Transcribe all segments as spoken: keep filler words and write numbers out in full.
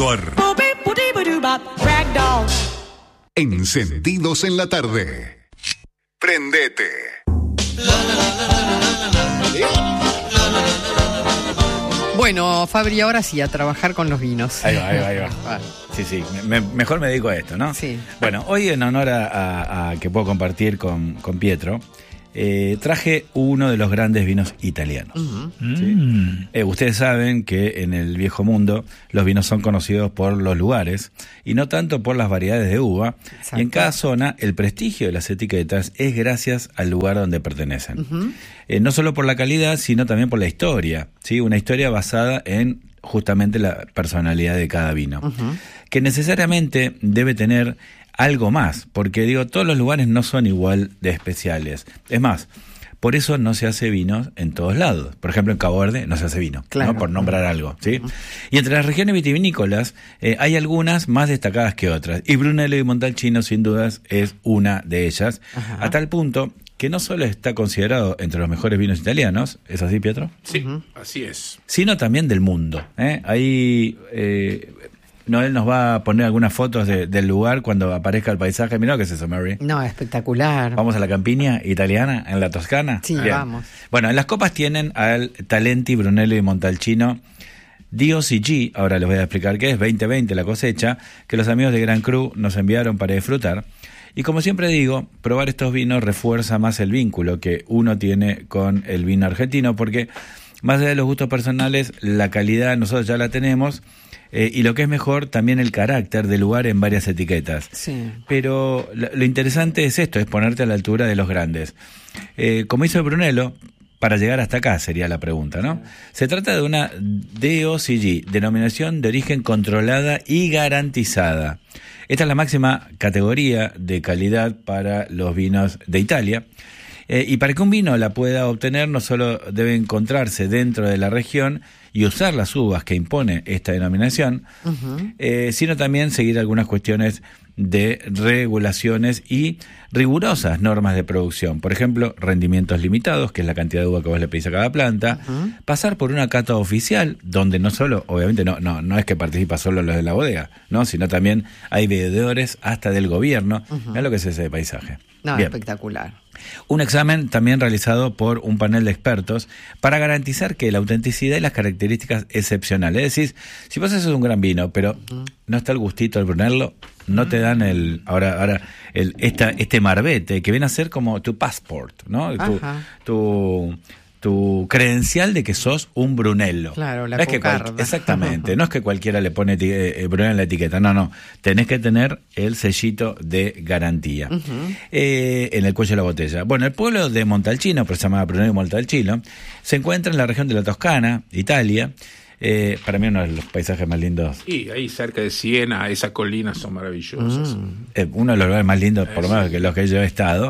actuar. Encendidos en la tarde. Prendete. Bueno, Fabri, ahora sí, a trabajar con los vinos. Ahí va, ahí va, ahí va. Sí, sí, me, mejor me dedico a esto, ¿no? Sí. Bueno, hoy en honor a, a, a que puedo compartir con, con Pietro, eh, traje uno de los grandes vinos italianos. Uh-huh. ¿Sí? Mm. Eh, ustedes saben que en el viejo mundo los vinos son conocidos por los lugares y no tanto por las variedades de uva. Exacto. Y en cada zona el prestigio de las etiquetas es gracias al lugar donde pertenecen. Uh-huh. Eh, no solo por la calidad, sino también por la historia, ¿sí? Una historia basada en justamente la personalidad de cada vino, uh-huh. que necesariamente debe tener algo más, porque digo, todos los lugares no son igual de especiales. Es más, por eso no se hace vino en todos lados. Por ejemplo, en Cabo Verde no se hace vino, claro, ¿no? Por nombrar algo, ¿sí? Uh-huh. Y entre las regiones vitivinícolas eh, hay algunas más destacadas que otras. Y Brunello di Montalcino, sin dudas, es una de ellas, uh-huh. a tal punto que no solo está considerado entre los mejores vinos italianos, ¿es así, Pietro? Sí, uh-huh. así es. Sino también del mundo, ¿eh? Ahí eh, Noel nos va a poner algunas fotos de, del lugar cuando aparezca el paisaje. Mirá, ¿qué es eso, Mary? No, espectacular. ¿Vamos a la campiña italiana, en la Toscana? Sí, bien, vamos. Bueno, en las copas tienen al Talenti, Brunello di Montalcino, D O C G, ahora les voy a explicar qué es, veinte veinte la cosecha, que los amigos de Gran Cru nos enviaron para disfrutar. Y como siempre digo, probar estos vinos refuerza más el vínculo que uno tiene con el vino argentino, porque más allá de los gustos personales, la calidad nosotros ya la tenemos, eh, y lo que es mejor, también el carácter del lugar en varias etiquetas. Sí. Pero lo, lo interesante es esto, es ponerte a la altura de los grandes. Eh, como hizo Brunello, para llegar hasta acá sería la pregunta, ¿no? Se trata de una D O C G, denominación de origen controlada y garantizada. Esta es la máxima categoría de calidad para los vinos de Italia. Eh, y para que un vino la pueda obtener, no solo debe encontrarse dentro de la región y usar las uvas que impone esta denominación, uh-huh. eh, sino también seguir algunas cuestiones de regulaciones y rigurosas normas de producción. Por ejemplo, rendimientos limitados, que es la cantidad de uva que vos le pedís a cada planta, uh-huh. pasar por una cata oficial, donde no solo, obviamente no, no, no es que participa solo los de la bodega, ¿no? Sino también hay veedores hasta del gobierno. Uh-huh. Mirá lo que es ese paisaje. No, bien. Espectacular. Un examen también realizado por un panel de expertos para garantizar que la autenticidad y las características excepcionales. Es decir, si vos haces un gran vino, pero uh-huh. no está el gustito del Brunello, no uh-huh. te dan el ahora ahora el esta este marbete que viene a ser como tu passport, ¿no? Tu, tu tu credencial de que sos un Brunello. Claro, la no es que cual, exactamente, no es que cualquiera le pone eh, Brunello en la etiqueta, no, no, tenés que tener el sellito de garantía uh-huh. eh, en el cuello de la botella. Bueno, el pueblo de Montalcino, pero se llama Brunello di Montalcino, se encuentra en la región de la Toscana, Italia. Eh, para mí uno de los paisajes más lindos. Y ahí cerca de Siena, esas colinas son maravillosas. Mm. Eh, uno de los lugares más lindos, por lo menos, que los que yo he estado.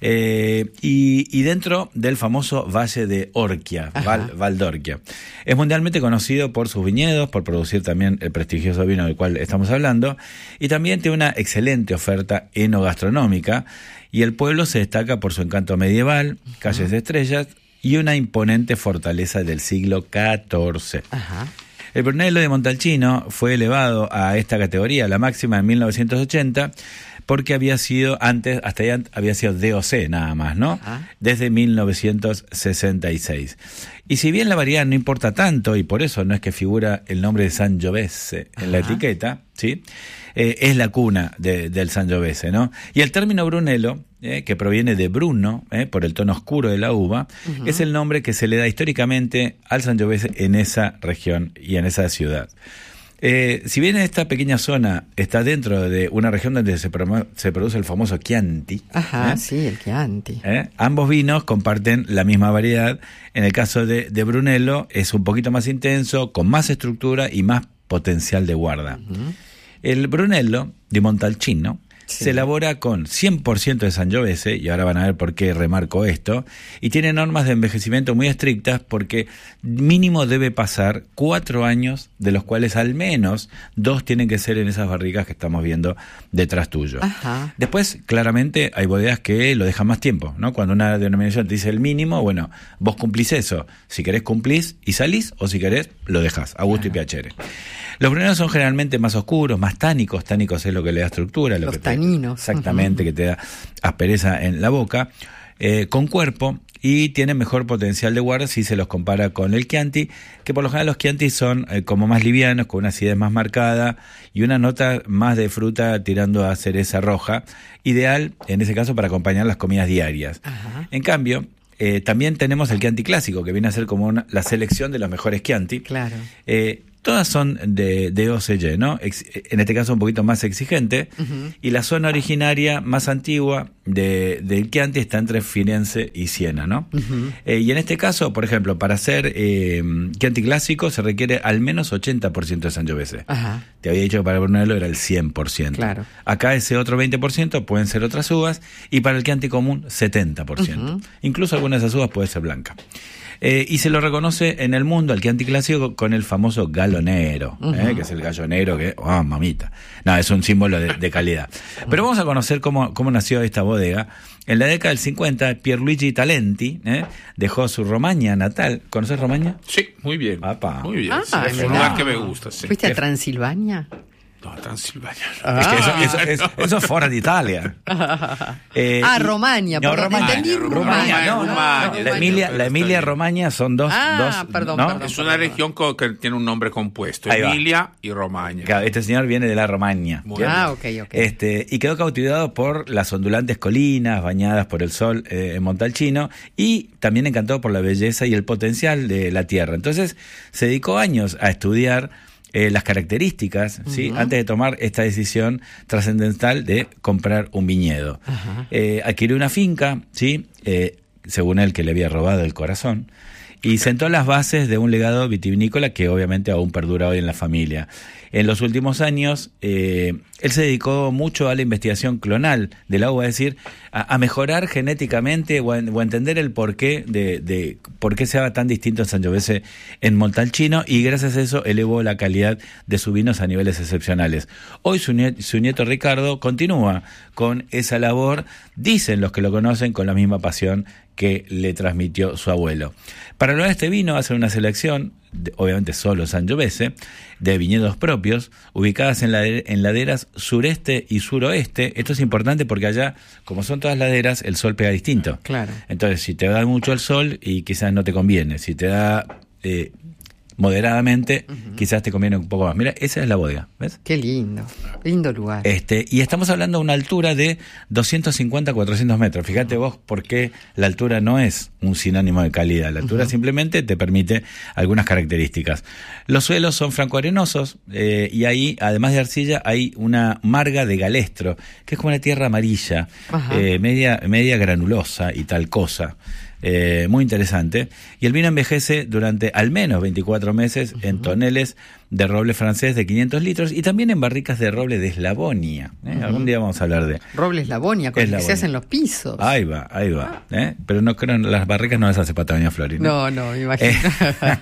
Eh, y, y dentro del famoso Valle de Orchia, Val, Val d'Orchia. Es mundialmente conocido por sus viñedos, por producir también el prestigioso vino del cual estamos hablando, y también tiene una excelente oferta enogastronómica, y el pueblo se destaca por su encanto medieval, calles uh-huh. de estrellas, y una imponente fortaleza del siglo catorce. Ajá. El Brunello di Montalcino fue elevado a esta categoría, la máxima en mil novecientos ochenta, porque había sido antes, hasta allá había sido D O C nada más, ¿no? Ajá. Desde mil novecientos sesenta y seis. Y si bien la variedad no importa tanto, y por eso no es que figura el nombre de Sangiovese en Ajá. la etiqueta, ¿sí? Eh, es la cuna de, del Sangiovese, ¿no? Y el término Brunello, eh, que proviene de Bruno, eh, por el tono oscuro de la uva, uh-huh. es el nombre que se le da históricamente al Sangiovese en esa región y en esa ciudad. Eh, si bien esta pequeña zona está dentro de una región donde se, promo- se produce el famoso Chianti, Ajá, ¿eh? sí, el Chianti. ¿Eh? Ambos vinos comparten la misma variedad. En el caso de, de Brunello es un poquito más intenso, con más estructura y más potencial de guarda. Uh-huh. El Brunello di Montalcino sí. se elabora con cien por ciento de Sangiovese, y ahora van a ver por qué remarco esto, y tiene normas de envejecimiento muy estrictas porque mínimo debe pasar cuatro años, de los cuales al menos dos tienen que ser en esas barricas que estamos viendo detrás tuyo. Ajá. Después, claramente, hay bodegas que lo dejan más tiempo, ¿no? Cuando una denominación te dice el mínimo, bueno, vos cumplís eso. Si querés cumplís y salís, o si querés, lo dejás, a gusto Ajá. y piacere. Los brunelos son generalmente más oscuros, más tánicos. Tánicos es lo que le da estructura. Lo Los que te- taninos. exactamente, uh-huh. que te da aspereza en la boca. Eh, con cuerpo, y tienen mejor potencial de guarda si se los compara con el Chianti, que por lo general los Chianti son eh, como más livianos, con una acidez más marcada y una nota más de fruta tirando a cereza roja, ideal en ese caso para acompañar las comidas diarias. Ajá. En cambio, eh, también tenemos el Chianti clásico, que viene a ser como una, la selección de los mejores Chianti. Claro. Eh, Todas son de, de O C G, ¿no? Ex, en este caso un poquito más exigente. Uh-huh. Y la zona originaria más antigua de, del Chianti está entre Firenze y Siena, ¿no? Uh-huh. Eh, y en este caso, por ejemplo, para hacer eh, Chianti clásico se requiere al menos ochenta por ciento de Sangiovese. Uh-huh. Te había dicho que para Brunello era el cien por ciento. Claro. Acá ese otro veinte por ciento pueden ser otras uvas, y para el Chianti común setenta por ciento. Uh-huh. Incluso algunas de esas uvas puede ser blanca. Eh, y se lo reconoce en el mundo al Chianti clásico con el famoso gallo nero, uh-huh. eh, que es el gallo negro que, oh, mamita. No, es un símbolo de, de calidad. Pero vamos a conocer cómo, cómo nació esta bodega. En la década del cincuenta, Pierluigi Talenti eh, dejó su Romagna natal. ¿Conoces Romagna? Sí, muy bien. Papá. Muy bien. Ah, sí, es un lugar que me gusta. Sí. ¿Fuiste a Transilvania? No, Transilvania. Ah, es que eso, eso, eso, eso es fuera de Italia. eh, ah, Romagna. No, perdón, Romagna. Entendí Romagna. Romagna. No, no, Romagna. La Emilia, la Emilia Romagna son dos. Ah, dos perdón, ¿no? perdón. Es una región que tiene un nombre compuesto. Ahí Emilia va. y Romagna. Claro, este señor viene de la Romagna. Ah, ok, ok. Este, y quedó cautivado por las ondulantes colinas bañadas por el sol eh, en Montalcino, y también encantado por la belleza y el potencial de la tierra. Entonces se dedicó años a estudiar Eh, las características, uh-huh. ¿sí? Antes de tomar esta decisión trascendental de comprar un viñedo. Uh-huh. Eh, adquirió una finca, ¿sí? Eh, según él, que le había robado el corazón, y sentó las bases de un legado vitivinícola que obviamente aún perdura hoy en la familia. En los últimos años, eh, él se dedicó mucho a la investigación clonal del uva, es decir, a, a mejorar genéticamente o a, o a entender el porqué de, de por qué se haga tan distinto en Sangiovese en Montalcino, y gracias a eso elevó la calidad de sus vinos a niveles excepcionales. Hoy su nieto, su nieto Ricardo continúa con esa labor, dicen los que lo conocen, con la misma pasión que le transmitió su abuelo. Para lograr este vino hacen una selección, de, obviamente solo Sangiovese, de viñedos propios, ubicadas en, lade- en laderas sureste y suroeste. Esto es importante porque allá, como son todas laderas, el sol pega distinto. Claro. Entonces, si te da mucho el sol, y quizás no te conviene. Si te da eh, moderadamente, uh-huh. quizás te conviene un poco más. Mira, esa es la bodega, ¿ves? Qué lindo, lindo lugar. Este, y estamos hablando de una altura de doscientos cincuenta a cuatrocientos metros. Fíjate vos por qué la altura no es un sinónimo de calidad. La altura uh-huh. simplemente te permite algunas características. Los suelos son francoarenosos, eh, y ahí, además de arcilla, hay una marga de galestro, que es como una tierra amarilla, uh-huh. eh, media, media granulosa y tal cosa. Eh, muy interesante. Y el vino envejece durante al menos veinticuatro meses uh-huh. en toneles de roble francés de quinientos litros, y también en barricas de roble de Eslavonia. ¿eh? Uh-huh. Algún día vamos a hablar de roble Eslavonia, con el que se hacen los pisos. Ahí va, ahí va. ¿eh? Pero no creo, las barricas no las hace Patagonia Florida. No, no, me imagino. Eh,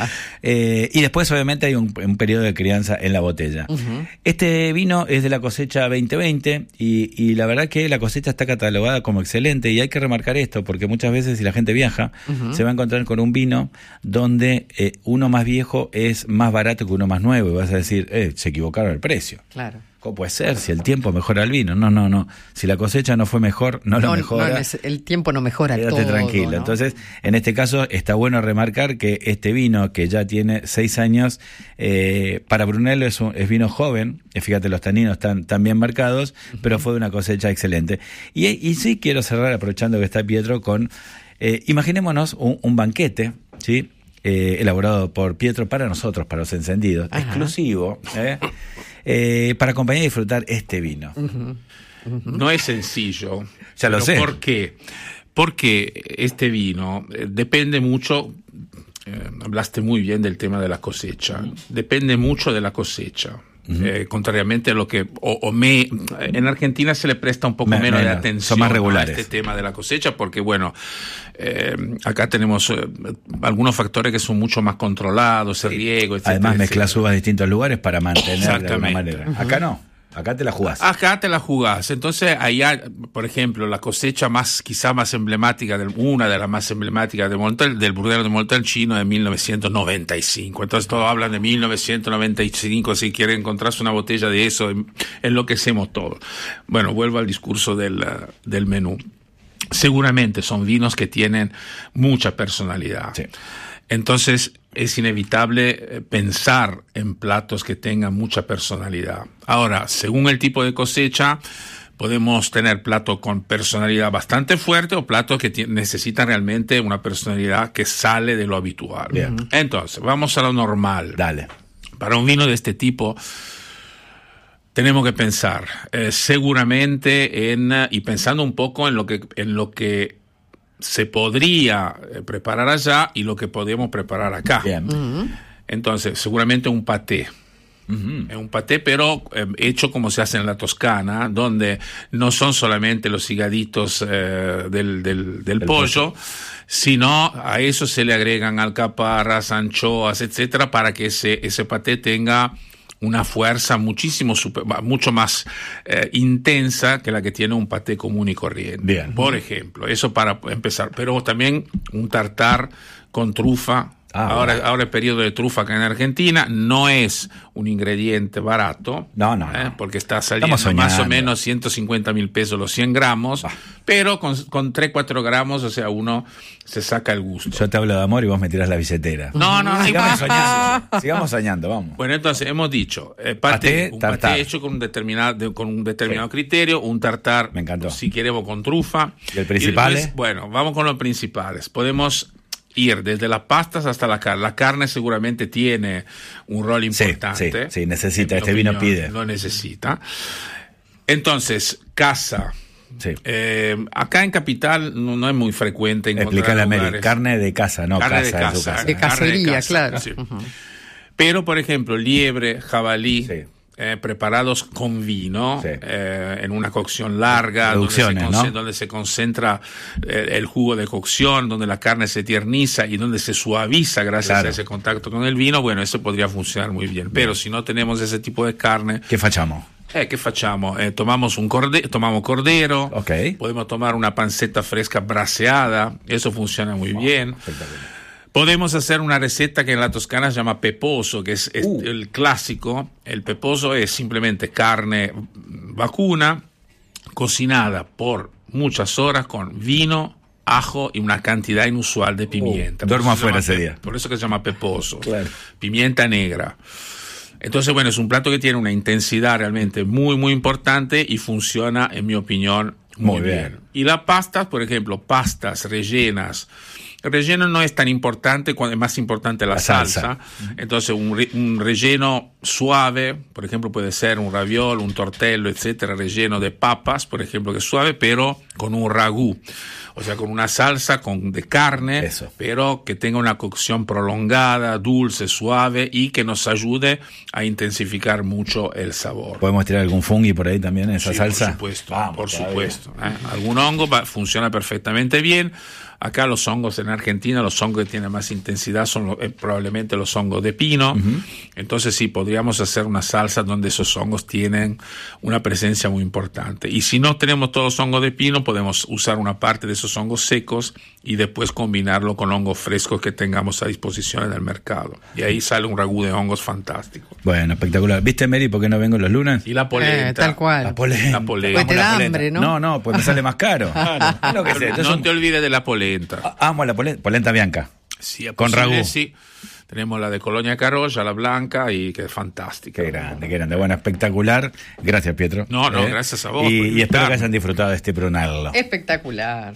eh, y después obviamente hay un, un periodo de crianza en la botella. Uh-huh. Este vino es de la cosecha veinte veinte, y, y la verdad que la cosecha está catalogada como excelente, y hay que remarcar esto porque muchas veces si la gente viaja uh-huh. se va a encontrar con un vino donde eh, uno más viejo es más barato que uno más nuevo, y vas a decir, eh, se equivocaron el precio. Claro. ¿Cómo puede ser? Si el tiempo mejora el vino. No, no, no. Si la cosecha no fue mejor, no, no lo mejora. No, el tiempo no mejora Quédate todo. tranquilo. ¿no? Entonces, en este caso, está bueno remarcar que este vino, que ya tiene seis años, eh, para Brunello es, un, es vino joven. Fíjate, los taninos están, están bien marcados, uh-huh. pero fue de una cosecha excelente. Y, y sí quiero cerrar, aprovechando que está Pietro, con... Eh, imaginémonos un, un banquete, ¿sí? Eh, elaborado por Pietro para nosotros, para los encendidos, Ajá. exclusivo, ¿eh? Eh, para acompañar y disfrutar este vino. Uh-huh. Uh-huh. No es sencillo. Ya lo sé. ¿Por qué? Porque este vino eh, depende mucho, eh, hablaste muy bien del tema de la cosecha, uh-huh. depende mucho de la cosecha. Uh-huh. Eh, contrariamente a lo que o, o me en Argentina se le presta un poco me, menos no, de no, atención más regulares. a este tema de la cosecha, porque bueno, eh, acá tenemos eh, algunos factores que son mucho más controlados, el riego, etcétera. Además mezclas uvas de distintos lugares para mantener de alguna manera. Uh-huh. Acá no. Acá te la jugás. Acá te la jugás. Entonces, allá, por ejemplo, la cosecha más, quizá más emblemática, del, una de las más emblemáticas de Montel, del Brunello de Montalcino de mil novecientos noventa y cinco. Entonces, todos hablan de mil novecientos noventa y cinco. Si quieren encontrarse una botella de eso, enloquecemos todos. Bueno, vuelvo al discurso del, del menú. Seguramente son vinos que tienen mucha personalidad. Sí. Entonces es inevitable pensar en platos que tengan mucha personalidad. Ahora, según el tipo de cosecha, podemos tener platos con personalidad bastante fuerte o platos que t- necesitan realmente una personalidad que sale de lo habitual. Bien. Entonces, vamos a lo normal. Dale. Para un vino de este tipo, tenemos que pensar eh, seguramente en, y pensando un poco en lo que, en lo que se podría preparar allá y lo que podemos preparar acá. Bien. Uh-huh. Entonces, seguramente un paté. Uh-huh. Un paté, pero eh, hecho como se hace en la Toscana, donde no son solamente los higaditos eh, del, del, del pollo, sino a eso se le agregan alcaparras, anchoas, etcétera, para que ese, ese paté tenga una fuerza muchísimo super, mucho más eh, intensa que la que tiene un paté común y corriente. Bien. Por ejemplo, eso para empezar. Pero también un tartar con trufa. Ah, ahora, bueno. ahora el periodo de trufa acá en Argentina no es un ingrediente barato. No, no, eh, no. porque está saliendo Estamos más o soñando. menos ciento cincuenta mil pesos los cien gramos, Ah. pero con, con tres, cuatro gramos, o sea, uno se saca el gusto. Yo te hablo de amor y vos me tirás la billetera. No, no, no. Sigamos soñando. Sigamos soñando, vamos. Bueno, entonces hemos dicho, eh, paté, Paté, un tartar. paté hecho con un determinado, de- con un determinado criterio, un tartar, Me encantó. si queremos, con trufa. ¿Y el principal? después, bueno, vamos con los principales. Podemos ir desde las pastas hasta la carne. La carne seguramente tiene un rol Sí, importante. sí, sí, necesita, En mi este vino opinión, pide. Lo necesita. Entonces, casa. Sí. Eh, acá en Capital no, no es muy frecuente encontrar Explícale a Mary. lugares- Carne de casa, no Carne de casa de su casa, casa. De carne cacería, casa, claro. sí. Ujú. Pero, por ejemplo, liebre, jabalí, Sí. eh, preparados con vino, Sí. eh, en una cocción larga, donde se, Producciones, conce- ¿no? donde se concentra eh, el jugo de cocción, donde la carne se tierniza y donde se suaviza gracias Claro. a ese contacto con el vino, bueno, eso podría funcionar muy bien. Pero si no tenemos ese tipo de carne, ¿Qué fachamos? eh, ¿qué facciamo? Eh, tomamos un corde- tomamos cordero, Ok. podemos tomar una panceta fresca braseada, eso funciona muy bien. Espectacular. Podemos hacer una receta que en la Toscana se llama peposo, que es, es Uh. el clásico. El peposo es simplemente carne vacuna cocinada por muchas horas con vino, ajo y una cantidad inusual de pimienta. Uh, Por duermo eso se llama afuera ese pe- día. Por eso que se llama peposo. Claro. Pimienta negra. Entonces, bueno, es un plato que tiene una intensidad realmente muy, muy importante y funciona, en mi opinión, muy, Muy bien. bien. Y las pastas, por ejemplo, pastas rellenas. El relleno no es tan importante, cuando es más importante la, La salsa. salsa. Entonces, un, re- un relleno suave, por ejemplo, puede ser un raviol, un tortello, etcétera, relleno de papas, por ejemplo, que es suave, pero con un ragú. O sea, con una salsa con, de carne, Eso. pero que tenga una cocción prolongada, dulce, suave y que nos ayude a intensificar mucho el sabor. ¿Podemos tirar algún fungi por ahí también en esa Sí, salsa? por supuesto, Vamos, por todavía. supuesto. ¿eh? Algún hongo va- funciona perfectamente bien. Acá los hongos en Argentina, los hongos que tienen más intensidad son lo- eh, probablemente los hongos de pino. Entonces sí, podríamos hacer una salsa donde esos hongos tienen una presencia muy importante. Y si no tenemos todos los hongos de pino, podemos usar una parte de esos hongos secos y después combinarlo con hongos frescos que tengamos a disposición en el mercado. Y ahí sale un ragú de hongos fantástico. Bueno, espectacular. ¿Viste, Mary, por qué no vengo los lunes? Y la polenta. Eh, tal cual. La polenta. La polenta. Pues te Amo la da polenta. hambre, ¿no? No, no, pues me sale más caro. Claro. Es lo que sea. Entonces, No te olvides de la polenta. amo la polenta, polenta bianca. Sí, es Con posible, ragú. sí. Tenemos la de Colonia Carolla, la blanca, y que es fantástica. Qué grande, qué grande. Bueno, espectacular. Gracias, Pietro. No, no, ¿Eh? gracias a vos Y, por y espero invitarme. que hayan disfrutado de este Brunello. Espectacular.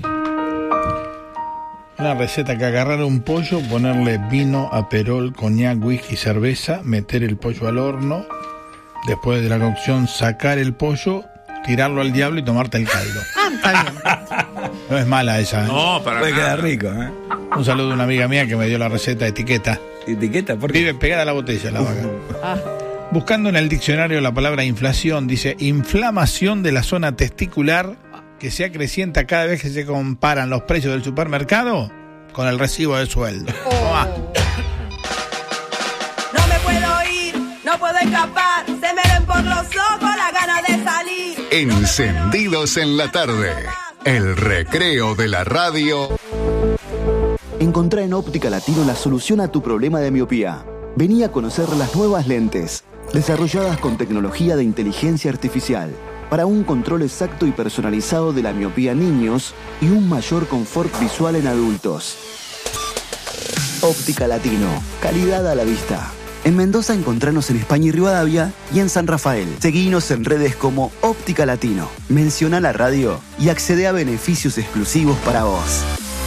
Una receta que agarrar un pollo, ponerle vino, aperol, coñac, whisky, cerveza, meter el pollo al horno, después de la cocción sacar el pollo, tirarlo al diablo y tomarte el caldo. Ah, está bien. No es mala esa, ¿eh? No, para Puede nada. quedar rico, ¿eh? Un saludo a una amiga mía que me dio la receta de etiqueta. ¿Etiqueta? ¿Por qué? Vive pegada a la botella la vaca. Ah, Buscando en el diccionario la palabra inflación, dice inflamación de la zona testicular que se acrecienta cada vez que se comparan los precios del supermercado con el recibo de sueldo. Tomá. No me puedo ir, no puedo escapar, se me lo por los ojos la gana de salir. Encendidos en la tarde. El recreo de la radio. Encontrá en Óptica Latino la solución a tu problema de miopía. Vení a conocer las nuevas lentes, desarrolladas con tecnología de inteligencia artificial, para un control exacto y personalizado de la miopía en niños y un mayor confort visual en adultos. Óptica Latino, calidad a la vista. En Mendoza encontranos en España y Rivadavia y en San Rafael. Seguinos en redes como Óptica Latino. Menciona la radio y accede a beneficios exclusivos para vos.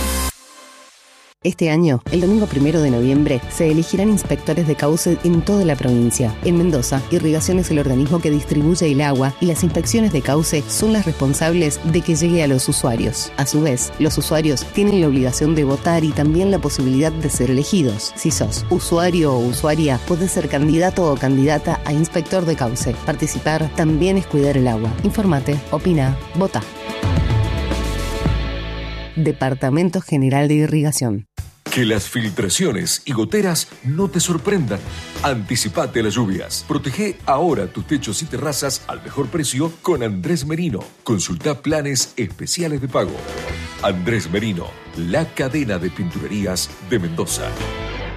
Este año, el domingo primero de noviembre, se elegirán inspectores de cauce en toda la provincia. En Mendoza, Irrigación es el organismo que distribuye el agua y las inspecciones de cauce son las responsables de que llegue a los usuarios. A su vez, los usuarios tienen la obligación de votar y también la posibilidad de ser elegidos. Si sos usuario o usuaria, podés ser candidato o candidata a inspector de cauce. Participar también es cuidar el agua. Infórmate, opina, vota. Departamento General de Irrigación. Que las filtraciones y goteras no te sorprendan. Anticipate a las lluvias. Protege ahora tus techos y terrazas al mejor precio con Andrés Merino. Consulta planes especiales de pago. Andrés Merino, la cadena de pinturerías de Mendoza.